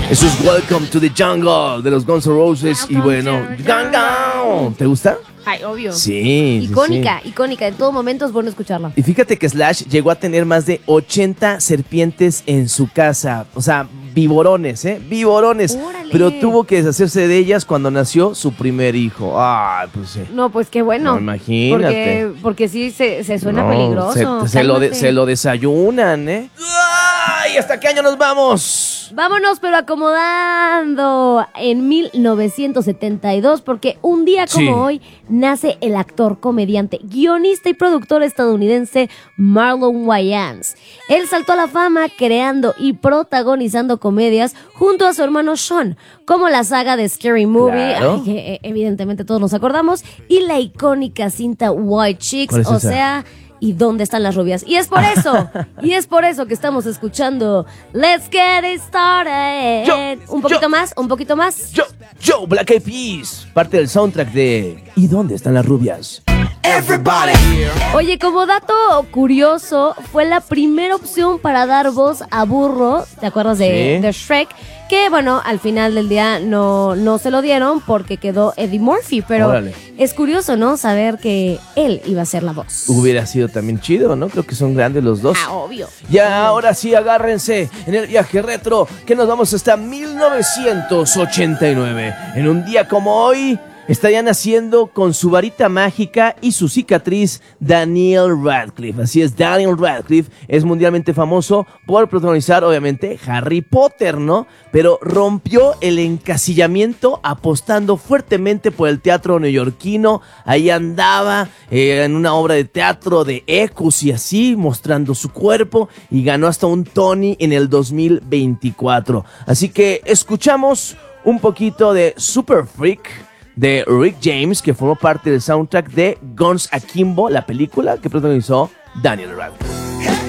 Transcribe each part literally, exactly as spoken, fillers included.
Eso es Welcome to the Jungle de los Guns N' Roses. Y bueno, Jungle. ¿Te gusta? Ay, obvio. Sí. Icónica, sí, sí. icónica. En todo momento es bueno escucharla. Y fíjate que Slash llegó a tener más de ochenta serpientes en su casa. O sea, viborones, ¿eh? Viborones. Órale. Pero tuvo que deshacerse de ellas cuando nació su primer hijo. Ay, pues sí. No, pues qué bueno. No, imagínate. Porque, porque sí se, se suena No, peligroso. Se, se lo de- Cálmate. se lo desayunan, ¿eh? ¡Ay! ¿Hasta qué año nos vamos? Vámonos, pero acomodando en mil novecientos setenta y dos, porque un día como Sí. hoy nace el actor, comediante, guionista y productor estadounidense Marlon Wayans. Él saltó a la fama creando y protagonizando comedias junto a su hermano Sean, como la saga de Scary Movie, Claro. ay, que eh, evidentemente todos nos acordamos, y la icónica cinta White Chicks, ¿Cuál es o esa? sea... ¿Y dónde están las rubias? Y es por eso, y es por eso que estamos escuchando Let's Get It Started. Yo, un poquito yo. más, un poquito más. Yo, yo, Black Eyed Peas, parte del soundtrack de ¿Y dónde están las rubias? Everybody. Oye, como dato curioso, fue la primera opción para dar voz a Burro, ¿te acuerdas de, Sí. de Shrek? Que bueno, al final del día no, no se lo dieron porque quedó Eddie Murphy, pero Órale. es curioso, ¿no? Saber que él iba a ser la voz. Hubiera sido también chido, ¿no? Creo que son grandes los dos. Ah, obvio. Ya, ahora sí, agárrense en el viaje retro, que nos vamos hasta mil novecientos ochenta y nueve. En un día como hoy, estaría naciendo con su varita mágica y su cicatriz Daniel Radcliffe. Así es, Daniel Radcliffe es mundialmente famoso por protagonizar, obviamente, Harry Potter, ¿no? Pero rompió el encasillamiento apostando fuertemente por el teatro neoyorquino. Ahí andaba eh, en una obra de teatro de ecos y así, mostrando su cuerpo, y ganó hasta un Tony en el dos mil veinticuatro. Así que escuchamos un poquito de Super Freak de Rick James, que formó parte del soundtrack de Guns Akimbo, la película que protagonizó Daniel Radcliffe.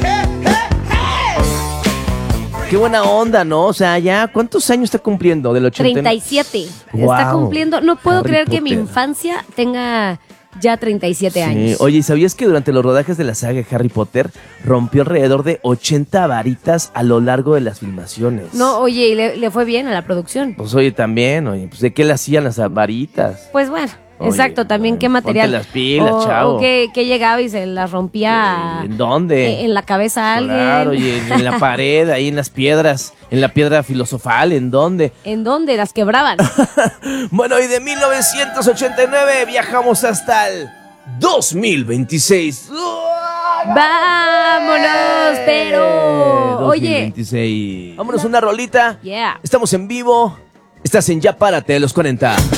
Qué buena onda, ¿no? O sea, ya, ¿cuántos años está cumpliendo del ochenta? treinta y siete. Está Wow. cumpliendo. No puedo Harry creer que mi Potter. infancia tenga ya treinta y siete Sí. años. Oye, ¿y sabías que durante los rodajes de la saga de Harry Potter rompió alrededor de ochenta varitas a lo largo de las filmaciones? No, oye, y le, le fue bien a la producción. Pues oye, también, oye, pues ¿de qué le hacían las varitas? Pues bueno, Oye, exacto, también bueno, qué material. ponte las pilas, o, chavo. O que, que llegaba y se las rompía ¿En dónde? en, en la cabeza a alguien. Claro, y en, en la pared, ahí en las piedras, en la piedra filosofal, ¿en dónde? ¿En dónde? Las quebraban. Bueno, y de mil novecientos ochenta y nueve viajamos hasta el dos mil veintiséis. Vámonos, pero... dos mil Oye, veintiséis. Vámonos una rolita. yeah. Estamos en vivo. Estás en Ya Párate de los cuarenta.